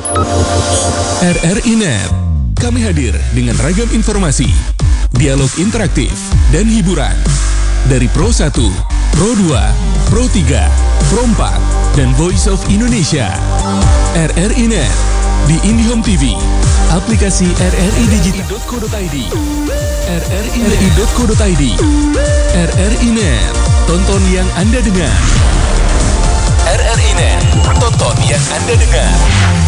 RRI Net, kami hadir dengan ragam informasi, dialog interaktif, dan hiburan. Dari Pro 1, Pro 2, Pro 3, Pro 4, dan Voice of Indonesia. RRI Net, di IndiHome TV, aplikasi RRI Digital.co.id, RRI.co.id, RRI Net, tonton yang Anda dengar. RRI Net, tonton yang Anda dengar.